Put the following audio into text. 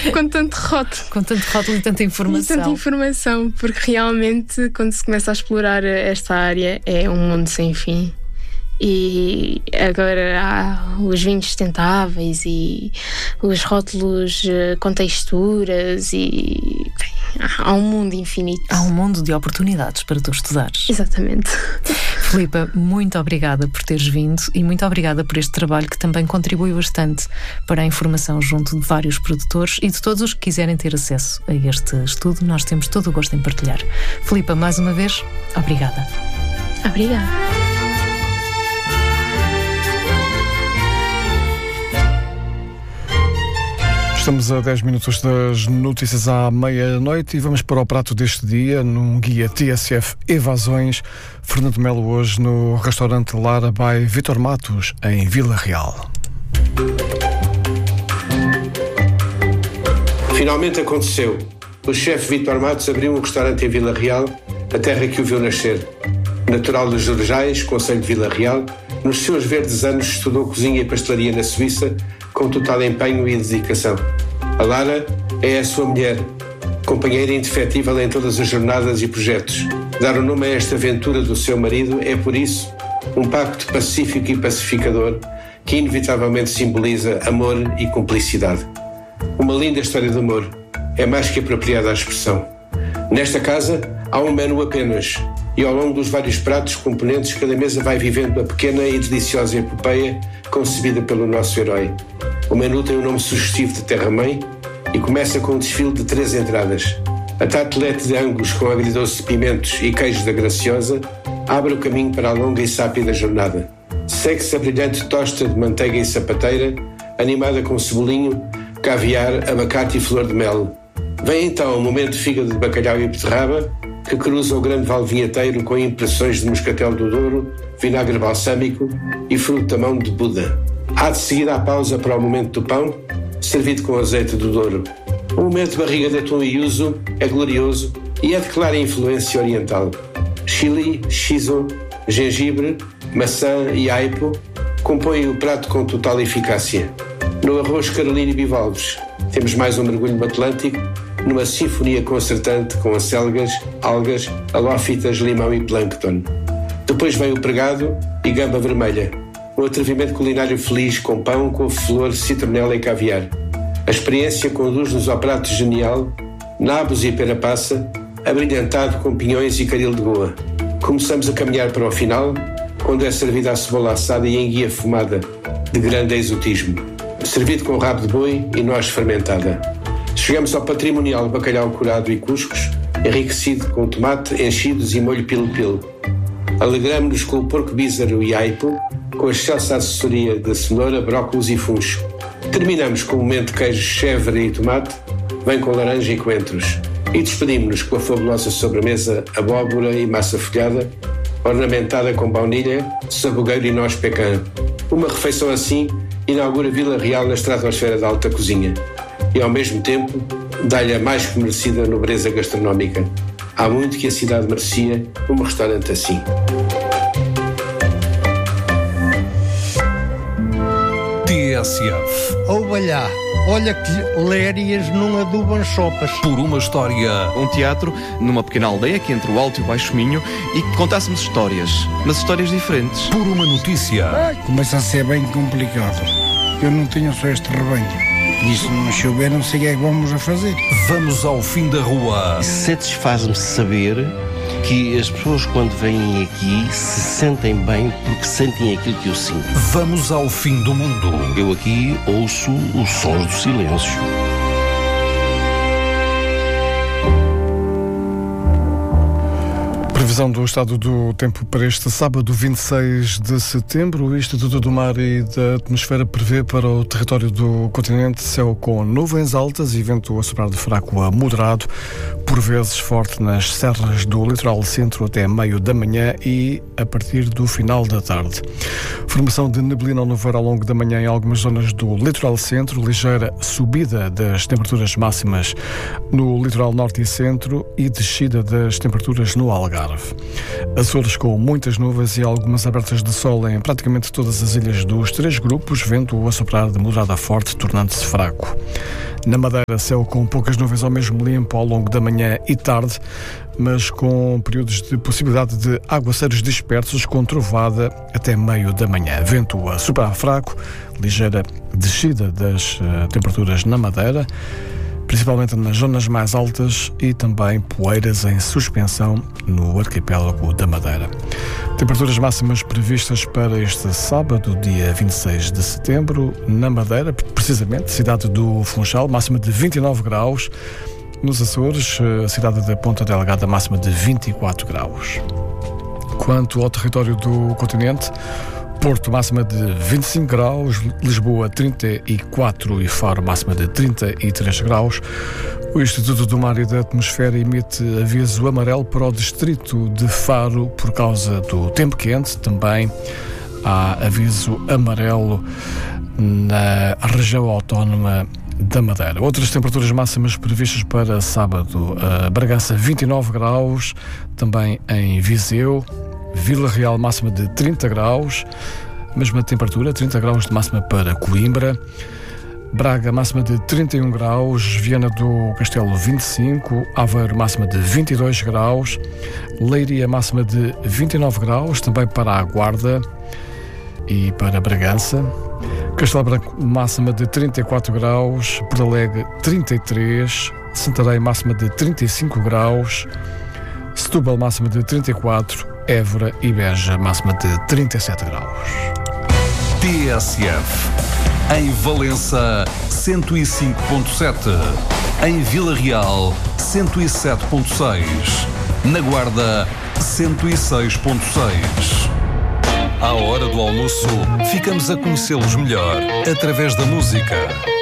com tanto rótulo. Com tanto rótulo e tanta informação. E tanta informação, porque realmente quando se começa a explorar esta área é um mundo sem fim. E agora há os vinhos sustentáveis e os rótulos com texturas e há um mundo infinito. Há um mundo de oportunidades para tu estudares. Exatamente. Filipa, muito obrigada por teres vindo e muito obrigada por este trabalho que também contribui bastante para a informação junto de vários produtores e de todos os que quiserem ter acesso a este estudo. Nós temos todo o gosto em partilhar. Filipa, mais uma vez, obrigada. Obrigada. Estamos a 10 minutos das notícias à meia-noite e vamos para o prato deste dia, num guia TSF Evasões. Fernando Melo hoje no restaurante Lara by Vítor Matos, em Vila Real. Finalmente aconteceu. O chefe Vítor Matos abriu um restaurante em Vila Real, a terra que o viu nascer. Natural de Jorjais, concelho de Vila Real, nos seus verdes anos estudou cozinha e pastelaria na Suíça, com total empenho e dedicação. A Lara é a sua mulher, companheira indefetível em todas as jornadas e projetos. Dar o nome a esta aventura do seu marido é, por isso, um pacto pacífico e pacificador que inevitavelmente simboliza amor e cumplicidade. Uma linda história de amor, é mais que apropriada à expressão. Nesta casa há um menu apenas, e ao longo dos vários pratos componentes, cada mesa vai vivendo a pequena e deliciosa epopeia concebida pelo nosso herói. O menu tem um nome sugestivo de terra-mãe e começa com um desfile de 3 entradas. A tartelete de angus com agridoce de pimentos e queijo da Graciosa abre o caminho para a longa e sápida jornada. Segue-se a brilhante tosta de manteiga e sapateira, animada com cebolinho, caviar, abacate e flor de mel. Vem então o momento fígado de bacalhau e beterraba, que cruza o grande vale vinheteiro com impressões de moscatel do Douro, vinagre balsâmico e fruto da mão de Buda. Há de seguir a pausa para o momento do pão, servido com azeite do Douro. O momento de barriga de atum e yuzu é glorioso e é de clara influência oriental. Chili, shiso, gengibre, maçã e aipo compõem o prato com total eficácia. No arroz Carolina e bivalves temos mais um mergulho no Atlântico, numa sinfonia concertante com acelgas, algas, halófitas, limão e plâncton. Depois vem o pregado e gamba vermelha, um atrevimento culinário feliz com pão, couve-flor, citronela e caviar. A experiência conduz-nos ao prato genial, nabos e pera-passa, abrilhantado com pinhões e caril de goa. Começamos a caminhar para o final, quando é servida a cebola assada e enguia fumada, de grande exotismo. Servido com rabo de boi e noz fermentada. Chegamos ao patrimonial bacalhau curado e cuscos, enriquecido com tomate, enchidos e molho pilo-pilo. Alegramo-nos com o porco bízaro e aipo, com a excelsa assessoria de cenoura, brócolis e funcho. Terminamos com um momento de queijo chèvre e tomate, vem com laranja e coentros. E despedimos-nos com a fabulosa sobremesa abóbora e massa folhada, ornamentada com baunilha, sabugueiro e noz pecan. Uma refeição assim inaugura Vila Real na estratosfera da alta cozinha. E, ao mesmo tempo, dá-lhe a mais que merecida nobreza gastronómica. Há muito que a cidade merecia um restaurante assim. TSF. Ouvalhá, olha que lérias não adubam sopas. Por uma história. Um teatro numa pequena aldeia aqui entre o Alto e o Baixo Minho e que contássemos histórias, mas histórias diferentes. Por uma notícia. Começa a ser bem complicado. Eu não tenho só este rebanho. E se não chover, não sei o que é que vamos a fazer. Vamos ao fim da rua. Satisfaz-me saber que as pessoas, quando vêm aqui, se sentem bem porque sentem aquilo que eu sinto. Vamos ao fim do mundo. Eu aqui ouço os sons do silêncio. Previsão do estado do tempo para este sábado 26 de setembro. O Instituto do Mar e da Atmosfera prevê para o território do continente céu com nuvens altas e vento a soprar de fraco a moderado, por vezes forte nas serras do litoral centro até meio da manhã e a partir do final da tarde. Formação de neblina ao nevoeiro ao longo da manhã em algumas zonas do litoral centro, ligeira subida das temperaturas máximas no litoral norte e centro e descida das temperaturas no Algarve. Algarve. Açores com muitas nuvens e algumas abertas de sol em praticamente todas as ilhas dos 3 grupos, vento a soprar de moderado a forte, tornando-se fraco. Na Madeira, céu com poucas nuvens ao mesmo limpo ao longo da manhã e tarde, mas com períodos de possibilidade de aguaceiros dispersos com trovada até meio da manhã. Vento a soprar fraco, ligeira descida das temperaturas na Madeira, principalmente nas zonas mais altas, e também poeiras em suspensão no arquipélago da Madeira. Temperaturas máximas previstas para este sábado, dia 26 de setembro, na Madeira, precisamente, cidade do Funchal, máxima de 29 graus. Nos Açores, a cidade da Ponta Delgada, máxima de 24 graus. Quanto ao território do continente, Porto, máxima de 25 graus, Lisboa 34 e Faro, máxima de 33 graus. O Instituto do Mar e da Atmosfera emite aviso amarelo para o distrito de Faro por causa do tempo quente. Também há aviso amarelo na região autónoma da Madeira. Outras temperaturas máximas previstas para sábado: Bragança 29 graus, também em Viseu. Vila Real, máxima de 30 graus, mesma temperatura, 30 graus de máxima para Coimbra. Braga, máxima de 31 graus, Viana do Castelo 25, Aveiro, máxima de 22 graus, Leiria, máxima de 29 graus, também para a Guarda e para Bragança. Castelo Branco, máxima de 34 graus, Porto Alegre 33, Santarém, máxima de 35 graus, Setúbal, máxima de 34, Évora e Beja, máxima de 37 graus. TSF. Em Valença, 105.7. Em Vila Real, 107.6. Na Guarda, 106.6. À hora do almoço, ficamos a conhecê-los melhor através da música.